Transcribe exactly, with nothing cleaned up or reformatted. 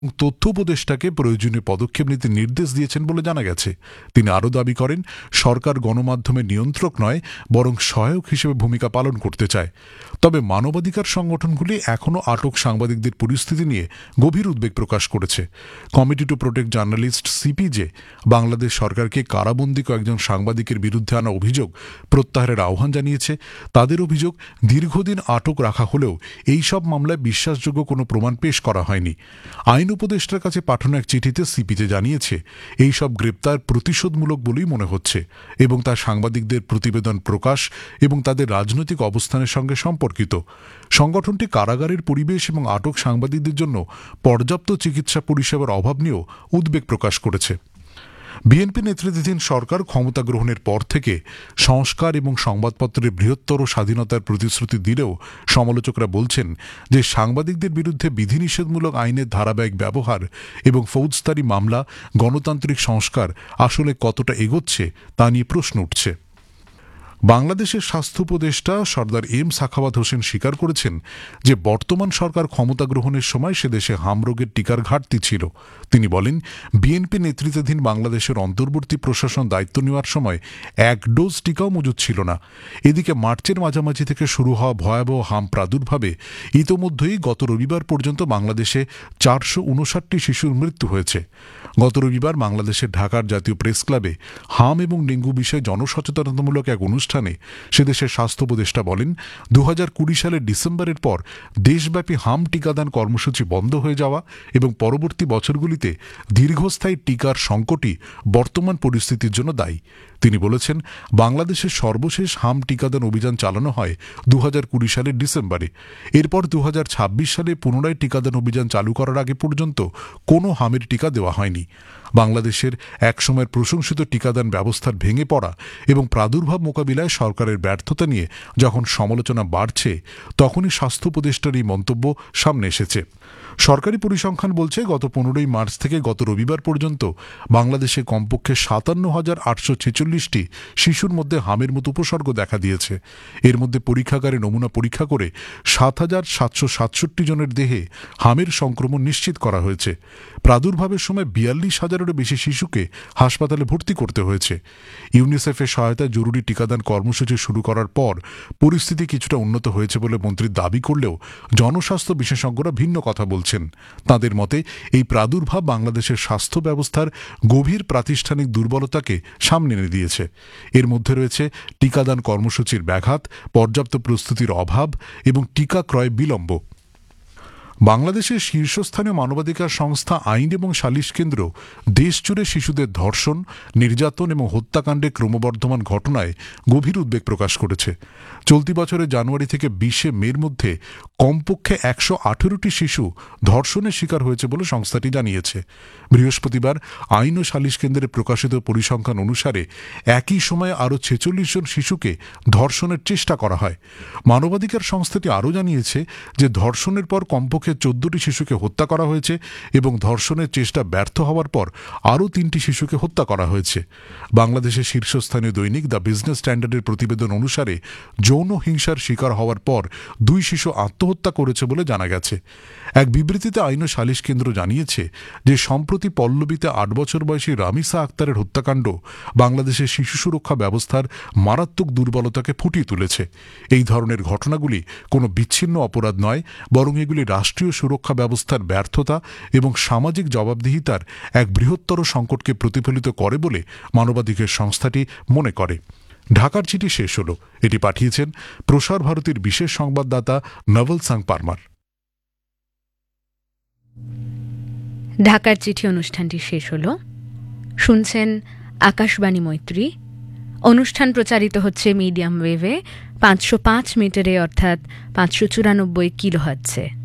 তথ্য উপদেষ্টাকে প্রয়োজনীয় পদক্ষেপ নিতে নির্দেশ দিয়েছেন বলে জানা গেছে। তিনি আরও দাবি করেন, সরকার গণমাধ্যমের নিয়ন্ত্রক নয়, বরং সহায়ক হিসেবে ভূমিকা পালন করতে চায়। তবে মানবাধিকার সংগঠনগুলি এখনও আটক সাংবাদিকদের পরিস্থিতি নিয়ে গভীর উদ্বেগ প্রকাশ করেছে। Committee to protect journalist CPJ Bangladesh সরকারকে কারাবন্দী কয়েকজন সাংবাদিকের বিরুদ্ধে আনা অভিযোগ প্রত্যাহারের আহ্বান জানিয়েছে। তাদের অভিযোগ, দীর্ঘদিন আটক রাখা হলেও এই সব মামলায় বিশ্বাসযোগ্য কোনো প্রমাণ পেশ করা হয়নি। আইন উপদেষ্টার কাছে পাঠানো এক চিঠিতে সিপিজে জানিয়েছে, এই সব গ্রেপ্তার প্রতিশোধমূলক বলেই মনে হচ্ছে এবং তা সাংবাদিকদের প্রতিবেদন প্রকাশ এবং তাদের রাজনৈতিক অবস্থানের সঙ্গে সম্পর্কিত। সংগঠনটি কারাগারের পরিবেশ এবং আটক সাংবাদিকদের জন্য পর্যাপ্ত চিকিৎসা পরিষেবার অভাব নিয়েও উদ্বেগ প্রকাশ করেছে। বিএনপি নেতৃত্বাধীন সরকার ক্ষমতা গ্রহণের পর থেকে সংস্কার এবং সংবাদপত্রের বৃহত্তর স্বাধীনতার প্রতিশ্রুতি দিলেও সমালোচকরা বলছেন যে সাংবাদিকদের বিরুদ্ধে বিধিনিষেধমূলক আইনের ধারাবাহিক ব্যবহার এবং ফৌজদারি মামলা গণতান্ত্রিক সংস্কার আসলে কতটা এগোচ্ছে তা নিয়ে প্রশ্ন উঠছে। বাংলাদেশের স্বাস্থ্য উপদেষ্টা সর্দার এম সাখাওয়াত হোসেন স্বীকার করেছেন যে বর্তমান সরকার ক্ষমতা গ্রহণের সময় সে দেশে হামরোগের টিকার ঘাটতি ছিল। তিনি বলেন, বিএনপি নেতৃত্বাধীন বাংলাদেশের অন্তর্বর্তী প্রশাসন দায়িত্ব নেওয়ার সময় এক ডোজ টিকাও মজুদ ছিল না। এদিকে মার্চের মাঝামাঝি থেকে শুরু হওয়া ভয়াবহ হাম প্রাদুর্ভাবে ইতোমধ্যেই গত রবিবার পর্যন্ত বাংলাদেশে চারশো উনষাটটি শিশুর মৃত্যু হয়েছে। গত রবিবার বাংলাদেশের ঢাকার জাতীয় প্রেস ক্লাবে হাম এবং ডেঙ্গু বিষয়ে জনসচেতনতামূলক এক অনুষ্ঠানে সেদেশের স্বাস্থ্য উপদেষ্টা বলেন, দু হাজার কুড়ি সালের ডিসেম্বরের পর দেশব্যাপী হাম টিকাদান কর্মসূচি বন্ধ হয়ে যাওয়া এবং পরবর্তী বছরগুলিতে দীর্ঘস্থায়ী টিকার সংকটই বর্তমান পরিস্থিতির জন্য দায়ী। তিনি বলেছেন, বাংলাদেশের সর্বশেষ হাম টিকাদান অভিযান চালানো হয় দু হাজার কুড়ি সালের ডিসেম্বরে। এরপর দু হাজার ছাব্বিশ সালে পুনরায় টিকাদান অভিযান চালু করার আগে পর্যন্ত কোনো হামের টিকা দেওয়া হয়নি। বাংলাদেশের একসময়ের প্রশংসিত টিকাদান ব্যবস্থার ভেঙে পড়া এবং প্রাদুর্ভাব মোকাবিলায় সরকারের ব্যর্থতা নিয়ে যখন সমালোচনা বাড়ছে, তখনই স্বাস্থ্য উপদেষ্টার এই মন্তব্য সামনে এসেছে। সরকারি পরিসংখ্যান বলছে, গত পনেরোই মার্চ থেকে গত রবিবার পর্যন্ত বাংলাদেশে কমপক্ষে সাতান্ন হাজার আটশো ছেচল্লিশটি শিশুর মধ্যে হামের মতো উপসর্গ দেখা দিয়েছে। এর মধ্যে পরীক্ষাগারে নমুনা পরীক্ষা করে সাত হাজার সাতশো সাতষট্টি জনের দেহে হামের সংক্রমণ নিশ্চিত করা হয়েছে। প্রাদুর্ভাবের সময় বিয়াল্লিশ হাজারেরও বেশি শিশুকে হাসপাতালে ভর্তি করতে হয়েছে। ইউনিসেফের সহায়তায় জরুরি টিকাদান কর্মসূচি শুরু করার পর পরিস্থিতি কিছুটা উন্নত হয়েছে বলে মন্ত্রী দাবি করলেও জনস্বাস্থ্য বিশেষজ্ঞরা ভিন্ন কথা বলছেন। তাদের মতে, এই প্রাদুর্ভাব বাংলাদেশের স্বাস্থ্য ব্যবস্থার গভীর প্রাতিষ্ঠানিক দুর্বলতাকে সামনে এনে দিয়েছে। এর মধ্যে রয়েছে টিকাদান কর্মসূচির ব্যাঘাত, পর্যাপ্ত প্রস্তুতির অভাব এবং টিকা ক্রয় বিলম্ব। বাংলাদেশের শীর্ষস্থানীয় মানবাধিকার সংস্থা আইন এবং সালিশ কেন্দ্র দেশজুড়ে শিশুদের ধর্ষণ, নির্যাতন এবং হত্যাকাণ্ডে ক্রমবর্ধমান ঘটনায় গভীর উদ্বেগ প্রকাশ করেছে। চলতি বছরের জানুয়ারি থেকে বিশে মের মধ্যে কমপক্ষে একশো আঠেরোটি শিশু ধর্ষণের শিকার হয়েছে বলে সংস্থাটি জানিয়েছে। বৃহস্পতিবার আইন ও সালিশ কেন্দ্রে প্রকাশিত পরিসংখ্যান অনুসারে একই সময়ে আরও ছেচল্লিশ জন শিশুকে ধর্ষণের চেষ্টা করা হয়। মানবাধিকার সংস্থাটি আরও জানিয়েছে যে ধর্ষণের পর কমপক্ষে চোদ্দটি শিশুকে হত্যা করা হয়েছে এবং ধর্ষণের চেষ্টা ব্যর্থ হওয়ার পর আরও তিনটি শিশুকে হত্যা করা হয়েছে। বাংলাদেশের শীর্ষস্থানীয় দৈনিক দ্য বিজনেস স্ট্যান্ডার্ডের প্রতিবেদন অনুসারে যৌন হিংসার শিকার হওয়ার পর দুই শিশু আত্মহত্যা করেছে বলে জানা গেছে। এক বিবৃতিতে আইন ও সালিশ কেন্দ্র জানিয়েছে যে সম্প্রতি পল্লবীতে আট বছর বয়সী রামিসা আক্তারের হত্যাকাণ্ড বাংলাদেশের শিশু সুরক্ষা ব্যবস্থার মারাত্মক দুর্বলতাকে ফুটিয়ে তুলেছে। এই ধরনের ঘটনাগুলি কোনো বিচ্ছিন্ন অপরাধ নয়, বরং এগুলি রাষ্ট্রীয় সুরক্ষা ব্যবস্থার ব্যর্থতা এবং সামাজিক জবাবদিহিতার এক বৃহত্তর সংকটকে প্রতিফলিত করে বলে মানবাধিকার সংস্থাটি মনে করে। ঢাকার চিঠি শেষ হল। এটি পাঠিয়েছেন প্রসার ভারতীর বিশেষ সংবাদদাতা নভল সাং পারমার। ঢাকার চিঠি অনুষ্ঠানটি শেষ হল। শুনছেন আকাশবাণী মৈত্রী। অনুষ্ঠান প্রচারিত হচ্ছে মিডিয়াম ওয়েভে পাঁচশো পাঁচ মিটারে, অর্থাৎ পাঁচশো চুরানব্বই কিলোহার্টজে।